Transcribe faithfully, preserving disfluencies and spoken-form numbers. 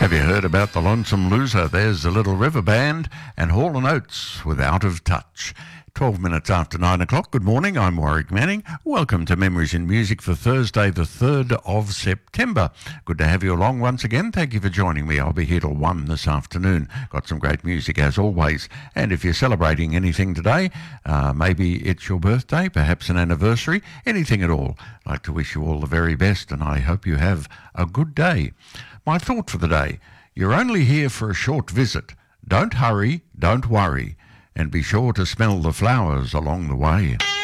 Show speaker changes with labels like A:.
A: Have you heard about the Lonesome Loser? There's the Little River Band and Hall and Oates with Out of Touch. twelve minutes after nine o'clock. Good morning, I'm Warwick Manning. Welcome to Memories in Music for Thursday the third of September. Good to have you along once again. Thank you for joining me. I'll be here till one this afternoon. Got some great music as always. And if you're celebrating anything today, uh, maybe it's your birthday, perhaps an anniversary, anything at all, I'd like to wish you all the very best and I hope you have a good day. My thought for the day, you're only here for a short visit. Don't hurry, don't worry, and be sure to smell the flowers along the way.